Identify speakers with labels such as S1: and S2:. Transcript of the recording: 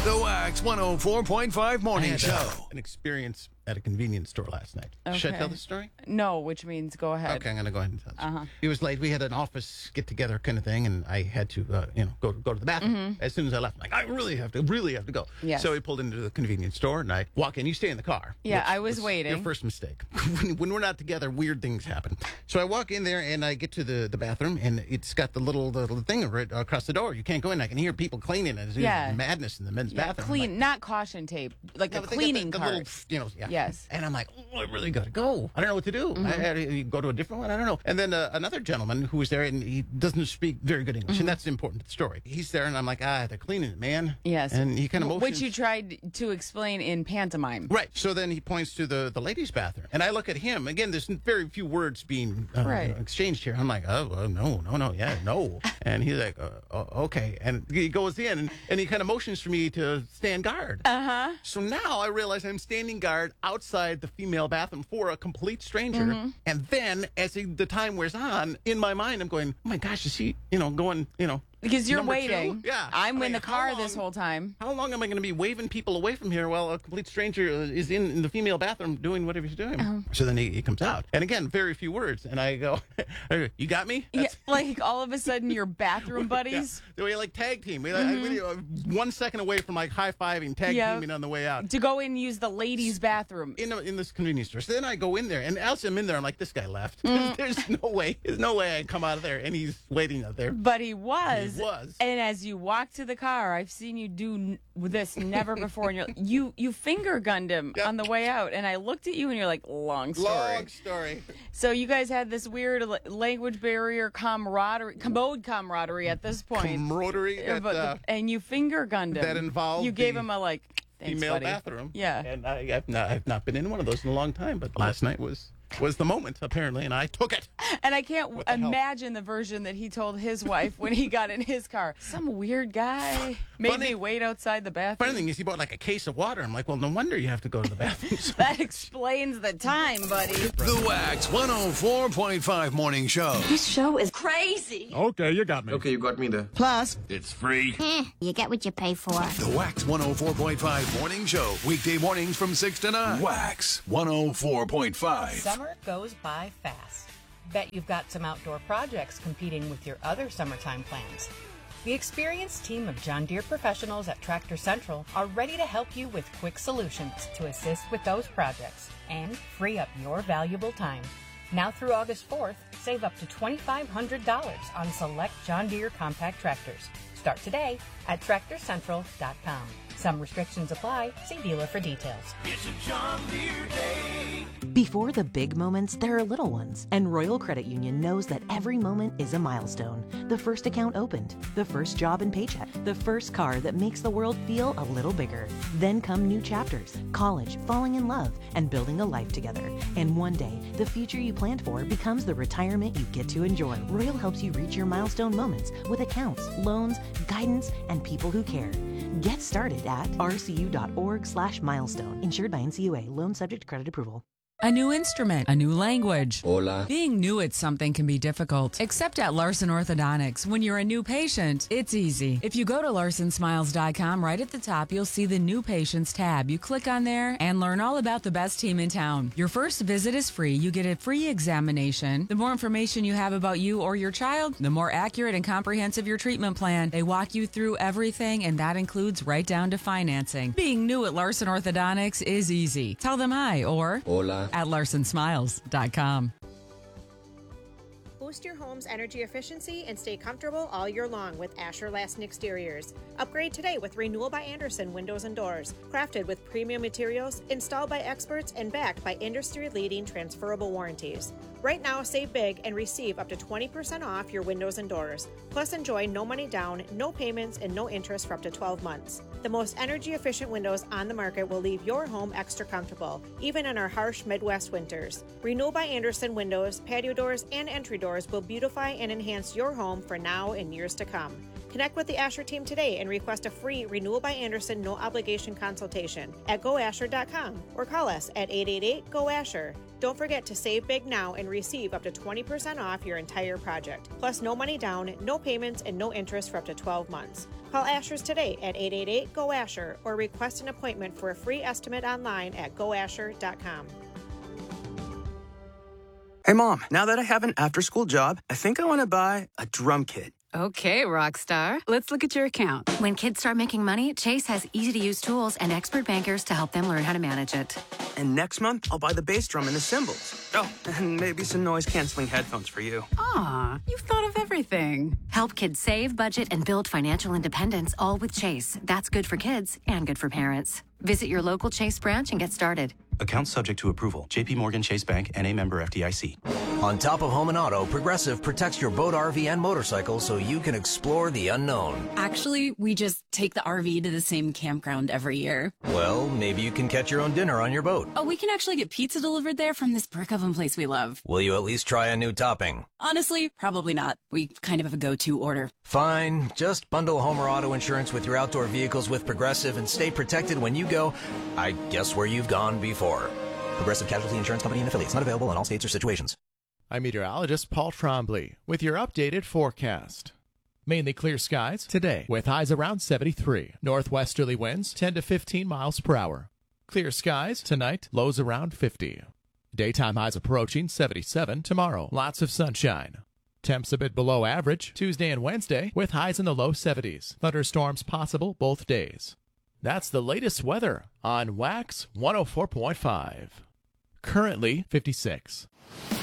S1: The Wax 104.5 Morning Show.
S2: An experience at a convenience store last night. Should I tell the story?
S3: No, which means go ahead.
S2: Okay, I'm going to go ahead and tell it. It was late. We had an office get-together kind of thing, and I had to, go to the bathroom. As soon as I left, I'm like, I really have to go.
S3: Yes.
S2: So we pulled into the convenience store, and I walk in. You stay in the car.
S3: Yeah,
S2: which
S3: I was waiting.
S2: Your first mistake. When we're not together, weird things happen. So I walk in there, and I get to the bathroom, and it's got the little thing right across the door. You can't go in. I can hear people cleaning. It's madness in the men's bathroom.
S3: Clean, not caution tape, like a cleaning cart. Yes.
S2: And I'm like, I really got to go. I don't know what to do. I had to go to a different one. I don't know. And then another gentleman who was there, and he doesn't speak very good English, and that's important to the story. He's there, and I'm like, they're cleaning it, man.
S3: Yes.
S2: And he kind of motions.
S3: Which you tried to explain in pantomime.
S2: Right. So then he points to the ladies' bathroom, and I look at him. Again, there's very few words being exchanged here. I'm like, no. And he's like, okay. And he goes in, and he kind of motions for me to stand guard. So now I realize I'm standing guard outside the female bathroom for a complete stranger. And then as the time wears on, in my mind, I'm going, oh my gosh, is he, going,
S3: Because you're
S2: number
S3: waiting.
S2: 2? Yeah.
S3: I'm in the car this whole time.
S2: How long am I going to be waving people away from here while a complete stranger is in the female bathroom doing whatever he's doing? So then he comes out. And again, very few words. And I go, you got me?
S3: Yeah, like all of a sudden you're bathroom buddies?
S2: Yeah. We like tag team. We 1 second away from like high-fiving, tag teaming on the way out.
S3: To go in and use the ladies' bathroom.
S2: In this convenience store. So then I go in there. And as I'm in there, I'm like, this guy left. There's no way. There's no way I can come out of there. And he's waiting out there.
S3: But he was.
S2: He was.
S3: And as you walk to the car, I've seen you do this never before. And you finger gunned him on the way out. And I looked at you and you're like, long story.
S2: Long story.
S3: So you guys had this weird language barrier commode camaraderie at this point.
S2: Camaraderie.
S3: And you finger gunned him.
S2: That involved
S3: you gave him a thanks,
S2: female
S3: buddy.
S2: bathroom.
S3: Yeah.
S2: And I've not been in one of those in a long time. But last night was the moment, apparently, and I took it.
S3: And I can't imagine the version that he told his wife when he got in his car. Some weird guy made me wait outside the bathroom.
S2: Funny thing is, he bought like a case of water. I'm like, well, no wonder you have to go to the bathroom.
S3: That explains the time, buddy.
S1: The Wax 104.5 Morning Show.
S4: This show is crazy.
S5: Okay, you got me.
S6: Okay, you got me there.
S5: Plus,
S1: It's free.
S4: You get what you pay for.
S1: The Wax 104.5 Morning Show. Weekday mornings from 6 to 9. Wax 104.5.
S7: Summer goes by fast. Bet you've got some outdoor projects competing with your other summertime plans. The experienced team of John Deere professionals at Tractor Central are ready to help you with quick solutions to assist with those projects and free up your valuable time. Now through August 4th, save up to $2,500 on select John Deere compact tractors. Start today at TractorCentral.com. Some restrictions apply. See dealer for details.
S1: It's a John Deere day.
S8: Before the big moments, there are little ones. And Royal Credit Union knows that every moment is a milestone. The first account opened, the first job and paycheck, the first car that makes the world feel a little bigger. Then come new chapters, college, falling in love, and building a life together. And one day, the future you planned for becomes the retirement you get to enjoy. Royal helps you reach your milestone moments with accounts, loans, guidance, and people who care. Get started at rcu.org/milestone. Insured by NCUA. Loan subject to credit approval.
S9: A new instrument, a new language.
S6: Hola.
S9: Being new at something can be difficult, except at Larson Orthodontics. When you're a new patient, it's easy. If you go to larsonsmiles.com, right at the top, you'll see the New Patients tab. You click on there and learn all about the best team in town. Your first visit is free. You get a free examination. The more information you have about you or your child, the more accurate and comprehensive your treatment plan. They walk you through everything, and that includes right down to financing. Being new at Larson Orthodontics is easy. Tell them hi or
S6: Hola.
S9: at larsonsmiles.com.
S10: Boost your home's energy efficiency and stay comfortable all year long with Asher Lasting Exteriors. Upgrade today with Renewal by Andersen Windows and Doors. Crafted with premium materials, installed by experts, and backed by industry-leading transferable warranties. Right now, save big and receive up to 20% off your windows and doors. Plus, enjoy no money down, no payments, and no interest for up to 12 months. The most energy-efficient windows on the market will leave your home extra comfortable, even in our harsh Midwest winters. Renewal by Andersen windows, patio doors, and entry doors will beautify and enhance your home for now and years to come. Connect with the Asher team today and request a free Renewal by Andersen no-obligation consultation at goasher.com or call us at 888-GO-ASHER. Don't forget to save big now and receive up to 20% off your entire project. Plus, no money down, no payments, and no interest for up to 12 months. Call Asher's today at 888-GO-ASHER or request an appointment for a free estimate online at goasher.com.
S5: Hey, Mom, now that I have an after-school job, I think I want to buy a drum kit.
S6: Okay, Rockstar. Let's look at your account.
S11: When kids start making money, Chase has easy-to-use tools and expert bankers to help them learn how to manage it.
S5: And next month, I'll buy the bass drum and the cymbals. Oh, and maybe some noise-canceling headphones for you.
S6: Aw, you've thought of everything.
S11: Help kids save, budget, and build financial independence, all with Chase. That's good for kids and good for parents. Visit your local Chase branch and get started.
S12: Account subject to approval. J.P. Morgan Chase Bank, N.A. member FDIC.
S13: On top of home and auto, Progressive protects your boat, RV, and motorcycle so you can explore the unknown.
S14: Actually, we just take the RV to the same campground every year.
S13: Well, maybe you can catch your own dinner on your boat.
S14: Oh, we can actually get pizza delivered there from this brick oven place we love.
S13: Will you at least try a new topping?
S14: Honestly, probably not. We kind of have a go-to order.
S13: Fine. Just bundle home or auto insurance with your outdoor vehicles with Progressive and stay protected when you go, I guess, where you've gone before. Progressive Casualty Insurance Company and affiliates. Not available in all states or situations.
S15: I'm meteorologist Paul Trombley with your updated forecast. Mainly clear skies today with highs around 73. Northwesterly winds 10 to 15 miles per hour. Clear skies tonight, lows around 50. Daytime highs approaching 77 tomorrow. Lots of sunshine. Temps a bit below average Tuesday and Wednesday with highs in the low 70s. Thunderstorms possible both days. That's the latest weather on Wax 104.5. Currently 56.